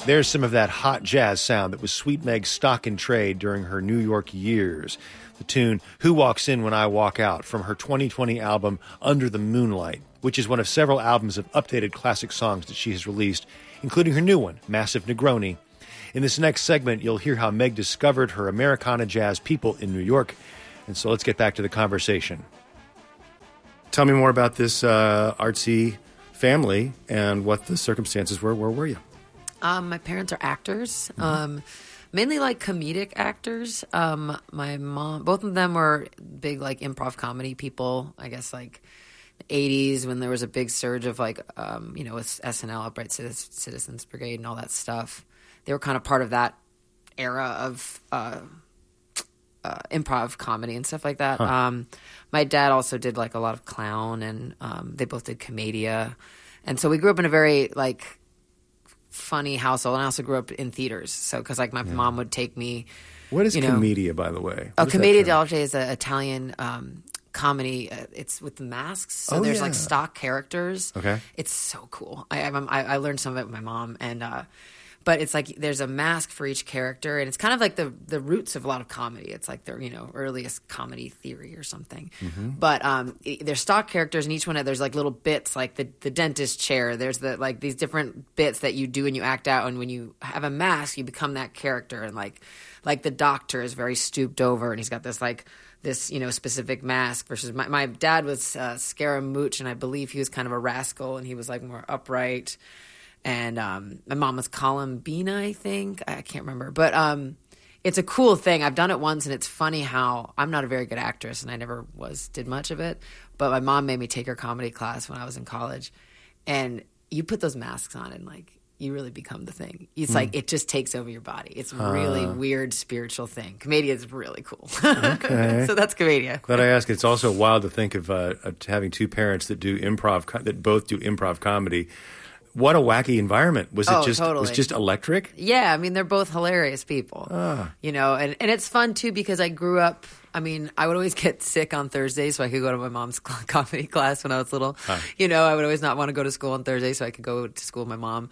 There's some of that hot jazz sound that was Sweet Meg's stock in trade during her New York years. The tune Who Walks In When I Walk Out from her 2020 album Under the Moonlight, which is one of several albums of updated classic songs that she has released, including her new one, Massive Negroni. In this next segment, you'll hear how Meg discovered her Americana jazz people in New York. And so let's get back to the conversation. Tell me more about this artsy family and what the circumstances were. Where were you? My parents are actors, mainly like comedic actors. My mom, both of them were big like improv comedy people, I guess like the 80s when there was a big surge of like, with SNL, Upright Citizens Brigade and all that stuff. They were kind of part of that era of improv comedy and stuff like that. Huh. My dad also did like a lot of clown and they both did commedia. And so we grew up in a very like funny household, and I also grew up in theaters. So, because like my mom would take me. What is commedia, by the way? Commedia dell'arte is an Italian comedy. It's with the masks. So there's like stock characters. Okay, it's so cool. I learned some of it with my mom, and but it's like there's a mask for each character, and it's kind of like the roots of a lot of comedy. It's like their earliest comedy theory or something. Mm-hmm. But there's stock characters, and each one there's like little bits, like the dentist chair. There's the these different bits that you do and you act out, and when you have a mask, you become that character. And like the doctor is very stooped over, and he's got this specific mask. Versus my dad was Scaramouche, and I believe he was kind of a rascal, and he was like more upright. And my mom was Columbina, I think. I can't remember. But it's a cool thing. I've done it once, and it's funny how I'm not a very good actress, and I never did much of it. But my mom made me take her comedy class when I was in college. And you put those masks on, and, like, you really become the thing. It's like it just takes over your body. It's a really weird spiritual thing. Commedia is really cool. Okay. So that's Commedia. Glad I asked. It's also wild to think of having two parents that both do improv comedy. What a wacky environment. Was it just electric? Yeah, I mean, they're both hilarious people. And it's fun, too, because I grew up, I would always get sick on Thursdays so I could go to my mom's comedy class when I was little. I would always not want to go to school on Thursday so I could go to school with my mom.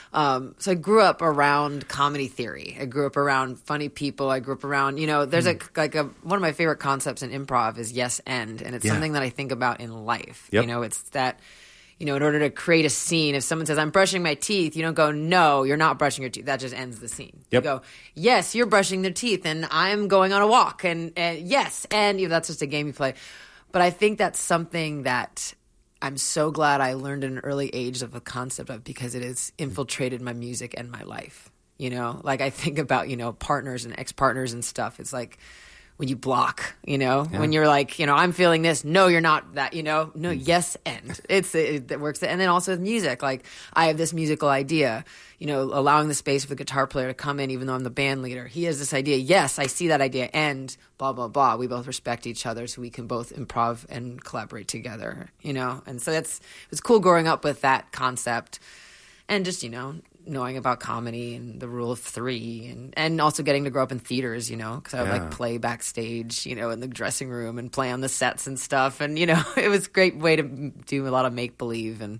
So I grew up around comedy theory. I grew up around funny people. I grew up around, there's one of my favorite concepts in improv is yes and it's something that I think about in life. Yep. It's that... in order to create a scene, if someone says, I'm brushing my teeth, you don't go, no, you're not brushing your teeth. That just ends the scene. Yep. You go, yes, you're brushing their teeth, and I'm going on a walk. And yes, and that's just a game you play. But I think that's something that I'm so glad I learned at an early age of a concept of, because it has infiltrated my music and my life. Like I think about, partners and ex-partners and stuff. It's like... when you block, when you're like, I'm feeling this. No, you're not that, no, yes, and it works. And then also with music, like I have this musical idea, allowing the space for the guitar player to come in, even though I'm the band leader. He has this idea. Yes, I see that idea, and blah, blah, blah. We both respect each other, so we can both improv and collaborate together, And so it's cool growing up with that concept and just, knowing about comedy and the rule of three and also getting to grow up in theaters, because I would play backstage, in the dressing room and play on the sets and stuff. And, it was a great way to do a lot of make-believe and,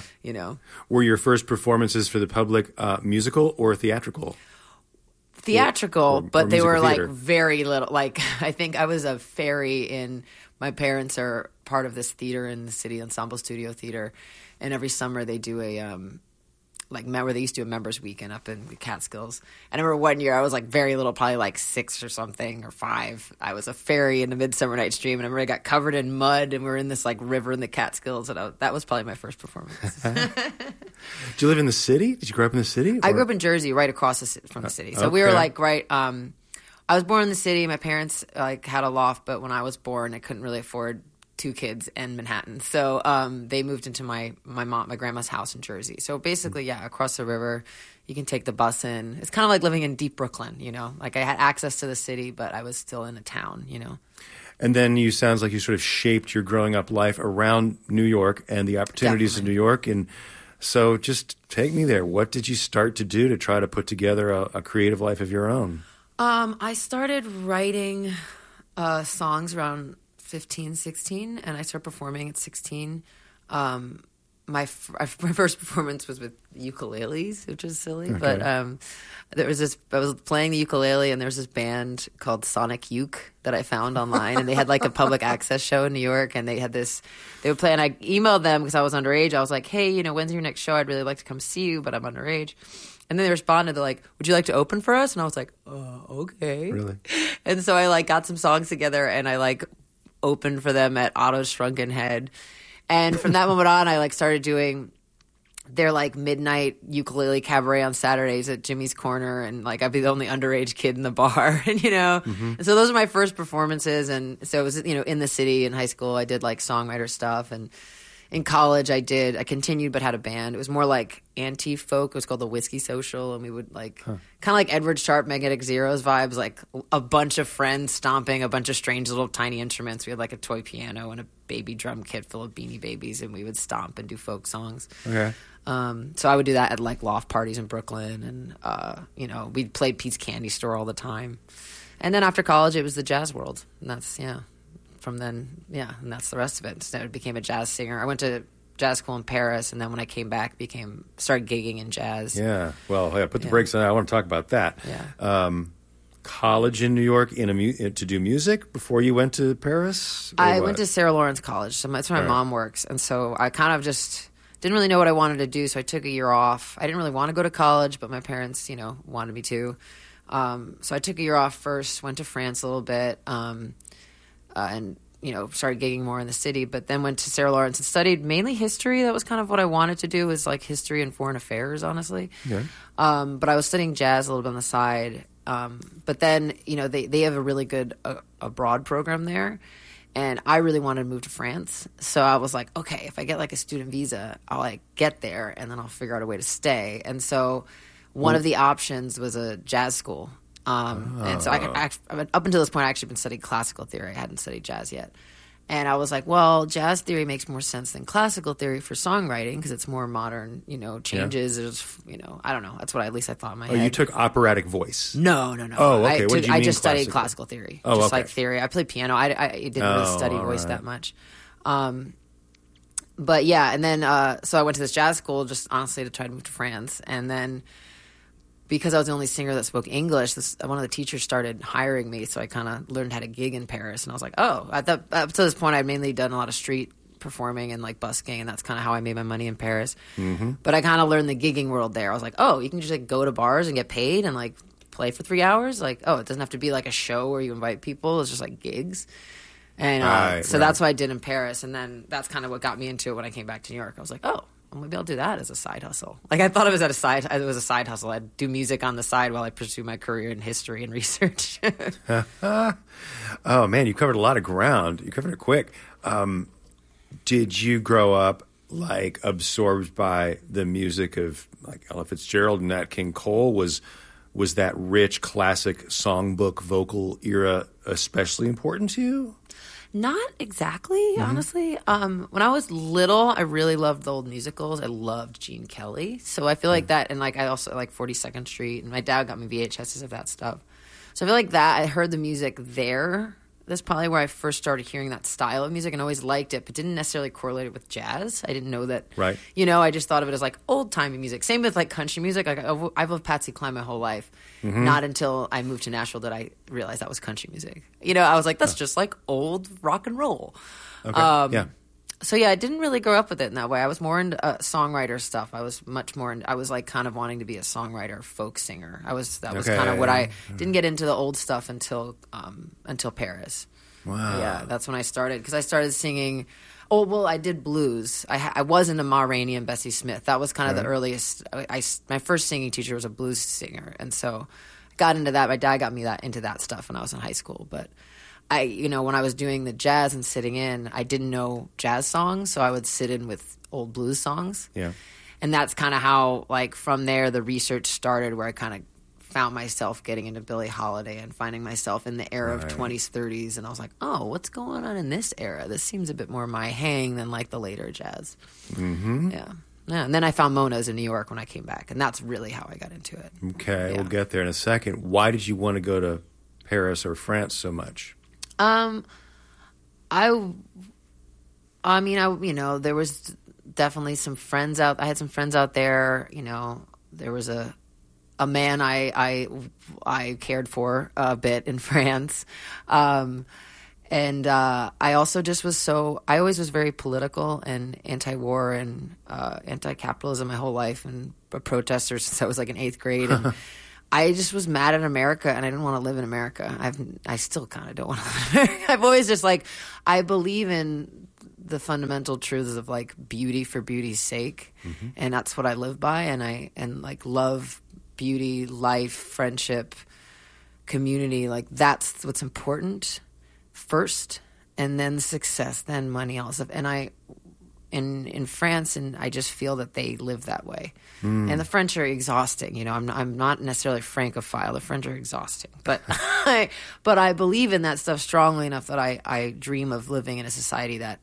Were your first performances for the public musical or theatrical? Theatrical, but they were theater. Like very little. Like I think I was a fairy my parents are part of this theater in the city, Ensemble Studio Theater. And every summer they do where they used to do a members weekend up in the Catskills. I remember one year I was like very little, probably like 6 or something or 5. I was a fairy in the Midsummer Night's Dream, and I remember I got covered in mud, and we were in this like river in the Catskills, and that was probably my first performance. Did you live in the city? Did you grow up in the city? I grew up in Jersey, right across from the city. So we were like right. I was born in the city. My parents like had a loft, but when I was born, I couldn't really afford 2 kids in Manhattan. So they moved into my grandma's house in Jersey. So basically, across the river, you can take the bus in. It's kind of like living in deep Brooklyn, Like I had access to the city, but I was still in a town, And then sounds like you sort of shaped your growing up life around New York and the opportunities of New York. And so just take me there. What did you start to do to try to put together a creative life of your own? I started writing songs around 15, 16, and I started performing at 16. my first performance was with ukuleles, which is silly. Okay. But there was this. I was playing the ukulele, and there was this band called Sonic Uke that I found online, and they had like a public access show in New York, and they had this. They would play, and I emailed them because I was underage. I was like, "Hey, when's your next show? I'd really like to come see you, but I'm underage." And then they responded, they're like, "Would you like to open for us?" And I was like, "Okay." Really? And so I like got some songs together, and I like opened for them at Otto's Shrunken Head. And from that moment on, I like started doing their like midnight ukulele cabaret on Saturdays at Jimmy's Corner, and like I'd be the only underage kid in the bar, and And so those are my first performances, and so it was in the city. In high school, I did like songwriter stuff, and in college I continued but had a band. It was more like anti-folk. It was called the Whiskey Social, and we would like kind of like Edward Sharpe, Magnetic Zeros vibes, like a bunch of friends stomping a bunch of strange little tiny instruments. We had like a toy piano and a baby drum kit full of Beanie Babies, and we would stomp and do folk songs. Okay. So I would do that at like loft parties in Brooklyn, and we'd play Pete's Candy Store all the time. And then after college, it was the jazz world, and that's from then, and that's the rest of it. So I became a jazz singer. I went to jazz school in Paris, and then when I came back, started gigging in jazz. Yeah. Well, put the brakes on that. I want to talk about that. Yeah. College in New York to do music before you went to Paris? I went to Sarah Lawrence College. So that's where my mom works. And so I kind of just didn't really know what I wanted to do, so I took a year off. I didn't really want to go to college, but my parents, wanted me to. So I took a year off first, went to France a little bit, and started gigging more in the city, but then went to Sarah Lawrence and studied mainly history. That was kind of what I wanted to do, was like history and foreign affairs, honestly. Yeah. But I was studying jazz a little bit on the side. But then, they have a really good abroad program there, and I really wanted to move to France. So I was like, okay, if I get like a student visa, I'll like get there, and then I'll figure out a way to stay. And so one of the options was a jazz school. And so up until this point, I actually been studying classical theory. I hadn't studied jazz yet. And I was like, well, jazz theory makes more sense than classical theory for songwriting because it's more modern, changes. Yeah. I don't know. That's what at least I thought in my head. Oh, you took operatic voice? No. Oh, okay. What did you mean I just studied classical theory. Oh, just like theory. I played piano. I didn't really study voice that much. But yeah, and then so I went to this jazz school just honestly to try to move to France. And then because I was the only singer that spoke English, one of the teachers started hiring me, so I kind of learned how to gig in Paris. And I was like, up to this point, I'd mainly done a lot of street performing and like busking, and that's kind of how I made my money in Paris. Mm-hmm. But I kind of learned the gigging world there. I was like, you can just like go to bars and get paid and like play for 3 hours. Like, it doesn't have to be like a show where you invite people. It's just like gigs. And that's what I did in Paris. And then that's kind of what got me into it when I came back to New York. I was like, maybe I'll do that as a side hustle. Like I thought it was a side hustle. I'd do music on the side while I pursue my career in history and research. Oh man, you covered a lot of ground. You covered it quick. Did you grow up like absorbed by the music of like Ella Fitzgerald and Nat King Cole? Was that rich classic songbook vocal era especially important to you? Not exactly, honestly. When I was little, I really loved the old musicals. I loved Gene Kelly. So I feel like that, and like I also like 42nd Street, and my dad got me VHSs of that stuff. So I feel like that, I heard the music there. That's probably where I first started hearing that style of music and always liked it, but didn't necessarily correlate it with jazz. I didn't know that. Right. I just thought of it as like old-timey music. Same with like country music. Like I've loved Patsy Cline my whole life. Mm-hmm. Not until I moved to Nashville did I realize that was country music. I was like, that's just like old rock and roll. Okay. Yeah. So yeah, I didn't really grow up with it in that way. I was more into songwriter stuff. I was much more I was like kind of wanting to be a songwriter, folk singer. That was kind of what I didn't get into the old stuff until Paris. Wow. Yeah, that's when I started because I started singing. Oh well, I did blues. I was into Ma Rainey and Bessie Smith. That was kind of the earliest. My first singing teacher was a blues singer, and so I got into that. My dad got me into that stuff when I was in high school, but. When I was doing the jazz and sitting in, I didn't know jazz songs, so I would sit in with old blues songs. Yeah. And that's kind of how, like, from there, the research started where I kind of found myself getting into Billie Holiday and finding myself in the era of 20s, 30s. And I was like, what's going on in this era? This seems a bit more my hang than, like, the later jazz. Mm-hmm. Yeah. And then I found Mona's in New York when I came back, and that's really how I got into it. Okay, we'll get there in a second. Why did you want to go to Paris or France so much? There was definitely some friends out. I had some friends out there. You know, there was a man I cared for a bit in France. And I also just was I always was very political and anti-war and anti-capitalism my whole life, and a protester since I was like in 8th grade. And I just was mad at America, and I didn't want to live in America. I still kind of don't want to live in America. I've always just like, I believe in the fundamental truths of like beauty for beauty's sake. Mm-hmm. And that's what I live by. And like love, beauty, life, friendship, community, like that's what's important first, and then success, then money, all stuff. And in France, and I just feel that they live that way. And the French are exhausting. You know, I'm not necessarily Francophile. The French are exhausting, but I believe in that stuff strongly enough that I dream of living in a society that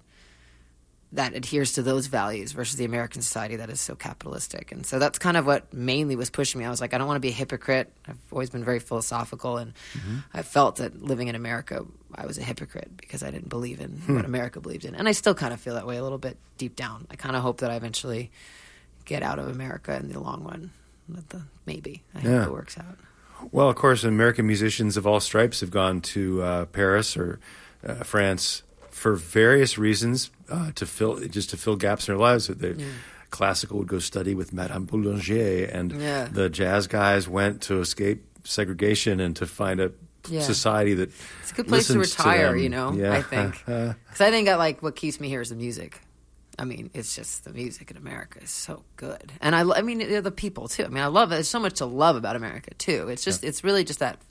adheres to those values versus the American society that is so capitalistic. And so that's kind of what mainly was pushing me. I was like, I don't want to be a hypocrite. I've always been very philosophical, and I felt that living in America, I was a hypocrite because I didn't believe in what America believed in. And I still kind of feel that way a little bit deep down. I kind of hope that I eventually get out of America in the long run. Maybe. I hope it works out. Well, of course, American musicians of all stripes have gone to Paris or France for various reasons, to fill gaps in their lives. Classical would go study with Madame Boulanger, and the jazz guys went to escape segregation and to find a society that it's a good place to retire. You know, I think, because I think like what keeps me here is the music. I mean, it's just the music in America is so good, and I mean the people too. I mean, I love it. There's so much to love about America too. It's just it's really just that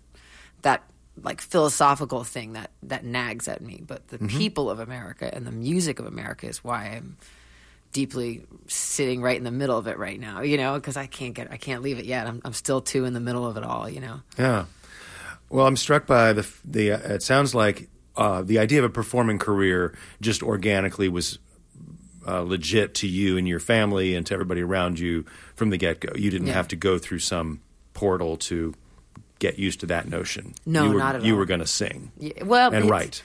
like philosophical thing that nags at me. But the people of America and the music of America is why I'm deeply sitting right in the middle of it right now, you know, because I can't leave it yet. I'm still too in the middle of it all, you know. Yeah. Well, I'm struck by the it sounds like the idea of a performing career just organically was legit to you and your family and to everybody around you from the get-go. You didn't have to go through some portal to get used to that notion. No, not at all. You were going to sing, and write.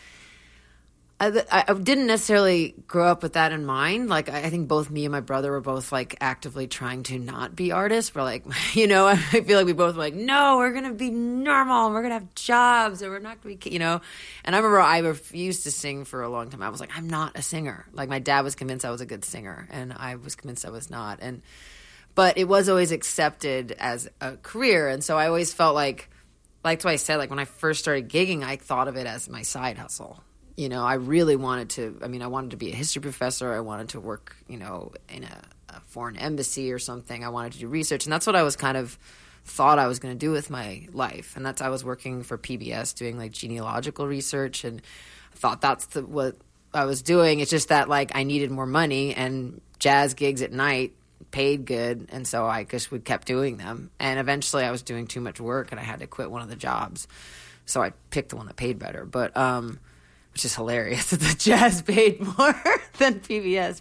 I didn't necessarily grow up with that in mind. Like, I think both me and my brother were both like actively trying to not be artists. We're like, you know, I feel like we both were like, no, we're going to be normal and we're going to have jobs and we're not going to be, you know. And I remember I refused to sing for a long time. I was like, I'm not a singer. Like, my dad was convinced I was a good singer and I was convinced I was not. But it was always accepted as a career. And so I always felt like what I said, like when I first started gigging, I thought of it as my side hustle. You know, I really wanted to, I wanted to be a history professor. I wanted to work, you know, in a foreign embassy or something. I wanted to do research. And that's what I was kind of thought I was going to do with my life. And I was working for PBS doing like genealogical research. And I thought that's what I was doing. It's just that like I needed more money and jazz gigs at night paid good, and so I just kept doing them. And eventually I was doing too much work and I had to quit one of the jobs. So I picked the one that paid better, but which is hilarious that the jazz paid more than PBS.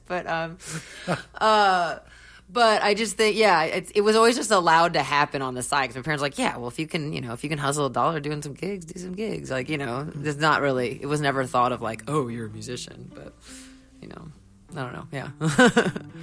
But I just think, it was always just allowed to happen on the side because my parents were like, yeah, well, if you can hustle $1 doing some gigs, do some gigs. Like, you know, it's not really, it was never thought of like, oh, you're a musician, but, you know, I don't know. Yeah.